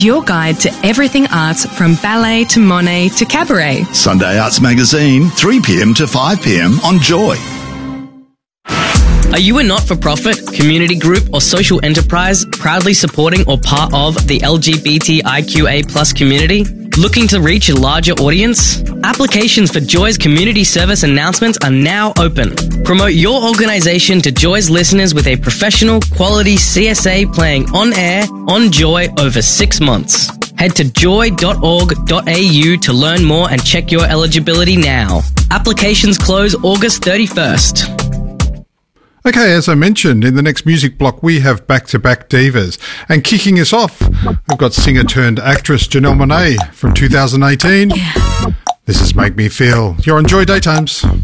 Your guide to everything arts, from ballet to Monet to cabaret. Sunday Arts Magazine, 3 p.m. to 5 p.m. on Joy. Are you a not-for-profit, community group or social enterprise proudly supporting or part of the LGBTIQA+ community? Looking to reach a larger audience? Applications for Joy's community service announcements are now open. Promote your organisation to Joy's listeners with a professional, quality CSA playing on air, on Joy over 6 months. Head to joy.org.au to learn more and check your eligibility now. Applications close August 31st. Okay, as I mentioned, in the next music block, we have back-to-back divas. And kicking us off, we've got singer-turned-actress Janelle Monáe from 2018. This is Make Me Feel. You're on Joy Daytimes.